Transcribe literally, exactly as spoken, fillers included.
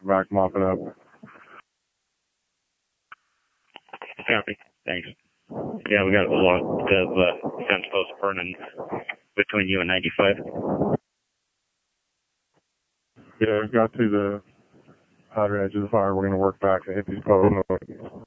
working back, mopping up. Copy. Thanks. Yeah, we got a lot of uh, fence posts burning between you and ninety-five. Yeah, we've got to the outer edge of the fire. We're going to work back to hit these posts.